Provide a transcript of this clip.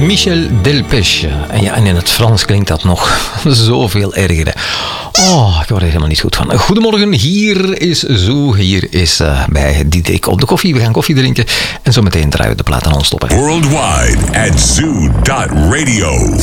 Michel Delpech. En in het Frans klinkt dat nog zoveel erger. Oh, ik word er helemaal niet goed van. Goedemorgen, hier is bij Diederik op de koffie. We gaan koffie drinken en zo meteen draaien we de plaat aan ons stoppen. Worldwide at zoo.radio.